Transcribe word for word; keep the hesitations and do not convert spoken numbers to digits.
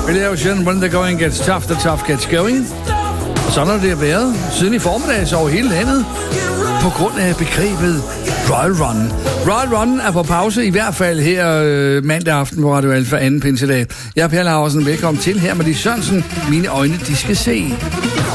Illusion, when the going gets tough, the tough gets going. Og sådan har det været siden i formiddags over hele landet på grund af begrebet Royal Run. Royal Run er på pause, i hvert fald her øh, mandag aften på Radio Alfa anden pinsedag. Jeg er Per Laursen, velkommen til her med de Sørensen. Mine øjne, de skal se.